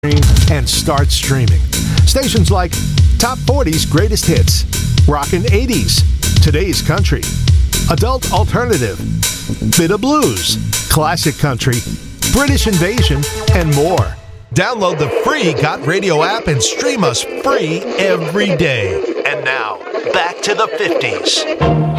and start streaming. Stations like Top 40's Greatest Hits, Rockin' 80s, Today's Country, Adult Alternative, Bit of Blues, Classic Country, British Invasion, and more. Download the free Got Radio app and stream us free every day. And now, back to the 50s.